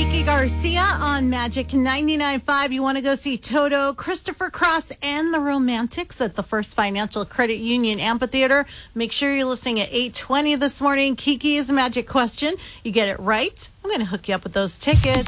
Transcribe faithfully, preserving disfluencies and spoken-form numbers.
Kiki Garcia on Magic ninety-nine point five. You want to go see Toto, Christopher Cross, and the Romantics at the First Financial Credit Union Amphitheater. Make sure you're listening at eight twenty this morning. Kiki's Magic Question. You get it right, I'm going to hook you up with those tickets.